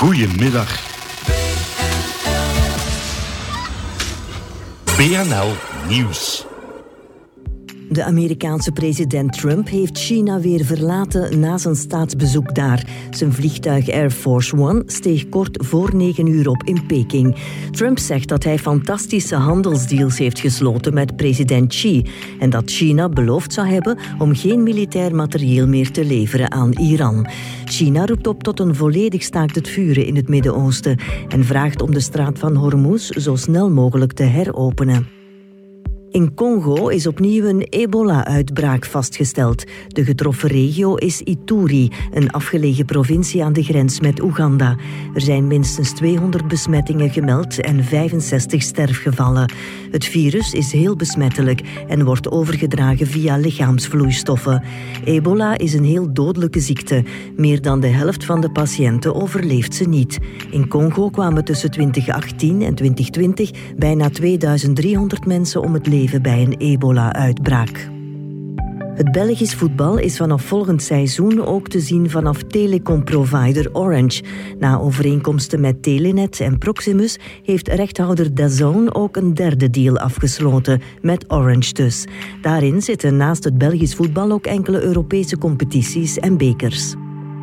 Goedemiddag. BNL Nieuws. De Amerikaanse president Trump heeft China weer verlaten na zijn staatsbezoek daar. Zijn vliegtuig Air Force One steeg kort voor 9 uur op in Peking. Trump zegt dat hij fantastische handelsdeals heeft gesloten met president Xi en dat China beloofd zou hebben om geen militair materieel meer te leveren aan Iran. China roept op tot een volledig staakt het vuren in het Midden-Oosten en vraagt om de straat van Hormuz zo snel mogelijk te heropenen. In Congo is opnieuw een ebola-uitbraak vastgesteld. De getroffen regio is Ituri, een afgelegen provincie aan de grens met Oeganda. Er zijn minstens 200 besmettingen gemeld en 65 sterfgevallen. Het virus is heel besmettelijk en wordt overgedragen via lichaamsvloeistoffen. Ebola is een heel dodelijke ziekte. Meer dan de helft van de patiënten overleeft ze niet. In Congo kwamen tussen 2018 en 2020 bijna 2300 mensen om het leven bij een ebola-uitbraak. Het Belgisch voetbal is vanaf volgend seizoen ook te zien vanaf telecomprovider Orange. Na overeenkomsten met Telenet en Proximus heeft rechthouder DAZN ook een derde deal afgesloten, met Orange dus. Daarin zitten naast het Belgisch voetbal ook enkele Europese competities en bekers.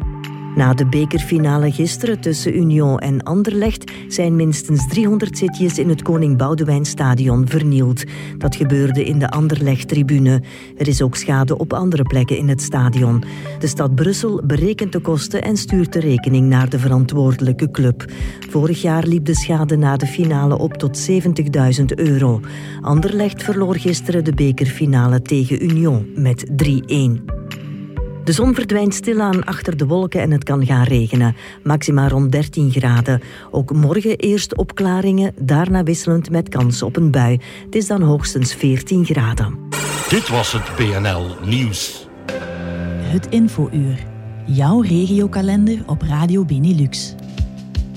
Na de bekerfinale gisteren tussen Union en Anderlecht zijn minstens 300 zitjes in het Koning Boudewijnstadion vernield. Dat gebeurde in de Anderlecht-tribune. Er is ook schade op andere plekken in het stadion. De stad Brussel berekent de kosten en stuurt de rekening naar de verantwoordelijke club. Vorig jaar liep de schade na de finale op tot €70.000. Anderlecht verloor gisteren de bekerfinale tegen Union met 3-1. De zon verdwijnt stilaan achter de wolken en het kan gaan regenen. Maxima rond 13 graden. Ook morgen eerst opklaringen, daarna wisselend met kans op een bui. Het is dan hoogstens 14 graden. Dit was het BNL Nieuws. Het infouur. Jouw regiokalender op Radio Benelux.